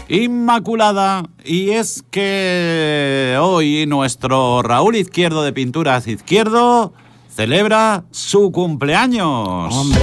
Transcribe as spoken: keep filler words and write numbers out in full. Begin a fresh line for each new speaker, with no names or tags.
Inmaculada. Y es que hoy nuestro Raúl Izquierdo de Pinturas Izquierdo celebra su cumpleaños.
Hombre.